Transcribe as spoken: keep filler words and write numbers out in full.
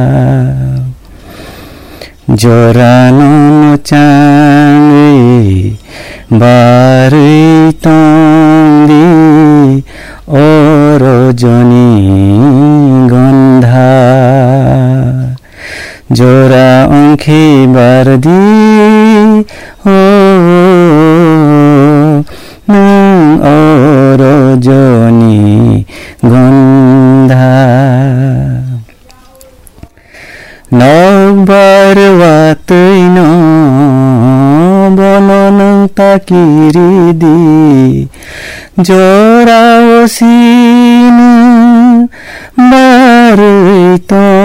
Jorano changi bari tondi orojoni gondha jora onkhi bardi o nang orojoni gondha Nogbar watuino bono nang takiridi jora osinu barito